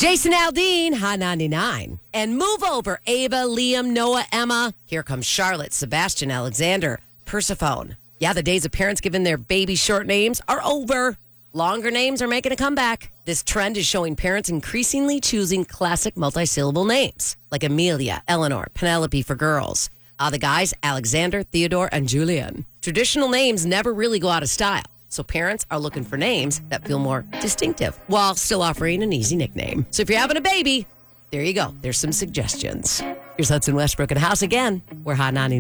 Jason Aldean, Hot 99. And move over, Ava, Liam, Noah, Emma. Here comes Charlotte, Sebastian, Alexander, Persephone. Yeah, the days of parents giving their baby short names are over. Longer names are making a comeback. This trend is showing parents increasingly choosing classic multi-syllable names, like Amelia, Eleanor, Penelope for girls. The guys, Alexander, Theodore, and Julian. Traditional names never really go out of style, so parents are looking for names that feel more distinctive while still offering an easy nickname. So if you're having a baby, there you go. There's some suggestions. Here's Hudson Westbrook and House again. We're Hot 99.